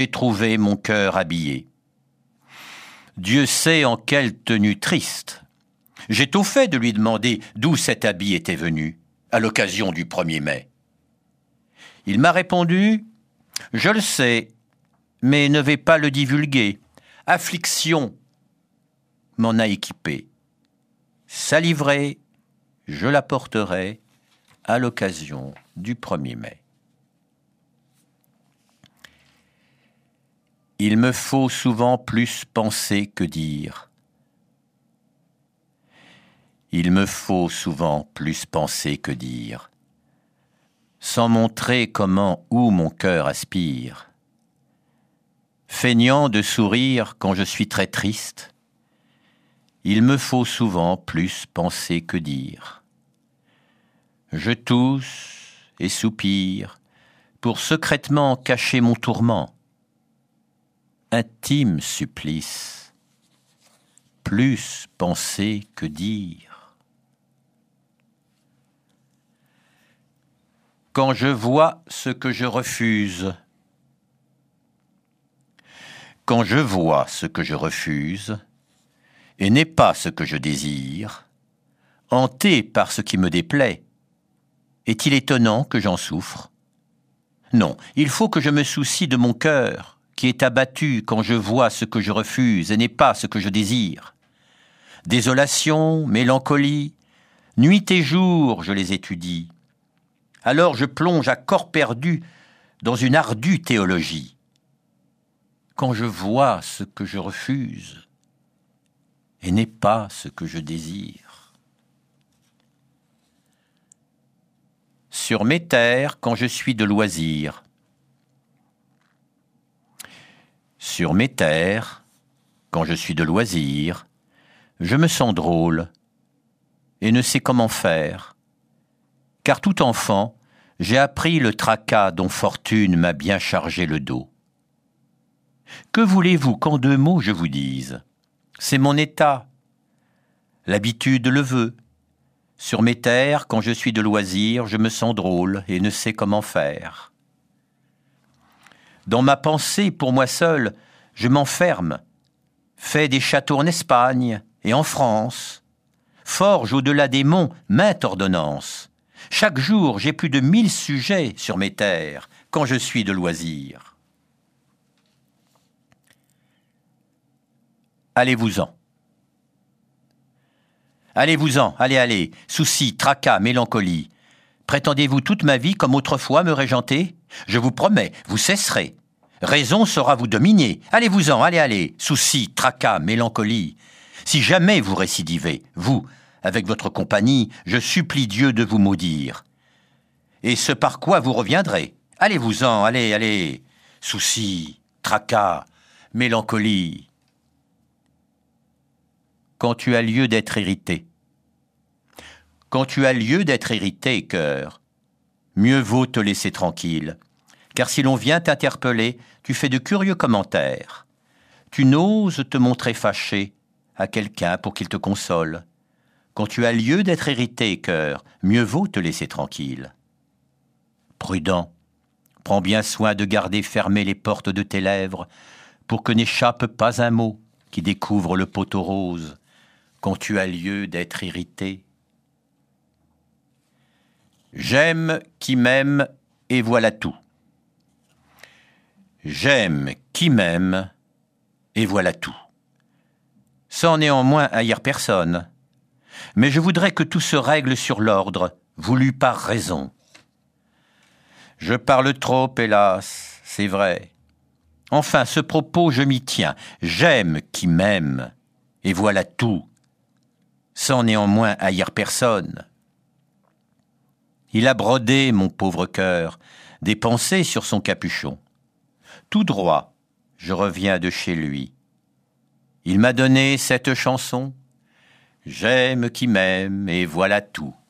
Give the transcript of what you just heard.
J'ai trouvé mon cœur habillé. Dieu sait en quelle tenue triste. J'ai tôt fait de lui demander d'où cet habit était venu, à l'occasion du 1er mai. Il m'a répondu « Je le sais, mais ne vais pas le divulguer. Affliction m'en a équipé. Sa livrée, je la porterai à l'occasion du 1er mai. » Il me faut souvent plus penser que dire. Il me faut souvent plus penser que dire, sans montrer comment où mon cœur aspire. Feignant de sourire quand je suis très triste, il me faut souvent plus penser que dire. Je tousse et soupire pour secrètement cacher mon tourment. Intime supplice, plus penser que dire. Quand je vois ce que je refuse, quand je vois ce que je refuse, et n'est pas ce que je désire, hanté par ce qui me déplaît, est-il étonnant que j'en souffre? Non, il faut que je me soucie de mon cœur, qui est abattu quand je vois ce que je refuse et n'est pas ce que je désire. Désolation, mélancolie, nuit et jour je les étudie. Alors je plonge à corps perdu dans une ardue théologie. Quand je vois ce que je refuse et n'est pas ce que je désire. Sur mes terres, quand je suis de loisir. Sur mes terres, quand je suis de loisir, je me sens drôle et ne sais comment faire, car tout enfant, j'ai appris le tracas dont fortune m'a bien chargé le dos. Que voulez-vous qu'en 2 mots je vous dise? C'est mon état. L'habitude le veut. Sur mes terres, quand je suis de loisir, je me sens drôle et ne sais comment faire. Dans ma pensée, pour moi seul, je m'enferme, fais des châteaux en Espagne et en France, forge au-delà des monts mainte ordonnance. Chaque jour, j'ai plus de 1000 sujets sur mes terres, quand je suis de loisir. Allez-vous-en. Allez-vous-en, allez, soucis, tracas, mélancolie. Prétendez-vous toute ma vie comme autrefois me régenter? Je vous promets, vous cesserez. Raison saura vous dominer. Allez-vous-en, allez, soucis, tracas, mélancolie. Si jamais vous récidivez, vous, avec votre compagnie, je supplie Dieu de vous maudire. Et ce par quoi vous reviendrez? Allez-vous-en, allez, soucis, tracas, mélancolie. Quand tu as lieu d'être irrité. Quand tu as lieu d'être irrité, cœur, mieux vaut te laisser tranquille, car si l'on vient t'interpeller, tu fais de curieux commentaires. Tu n'oses te montrer fâché à quelqu'un pour qu'il te console. Quand tu as lieu d'être irrité, cœur, mieux vaut te laisser tranquille. Prudent, prends bien soin de garder fermées les portes de tes lèvres, pour que n'échappe pas un mot qui découvre le poteau rose, quand tu as lieu d'être irrité. J'aime qui m'aime et voilà tout. J'aime qui m'aime et voilà tout. Sans néanmoins haïr personne. Mais je voudrais que tout se règle sur l'ordre, voulu par raison. Je parle trop, hélas, c'est vrai. Enfin, ce propos, je m'y tiens. J'aime qui m'aime et voilà tout. Sans néanmoins haïr personne. Il a brodé, mon pauvre cœur, des pensées sur son capuchon. Tout droit, je reviens de chez lui. Il m'a donné cette chanson. J'aime qui m'aime et voilà tout.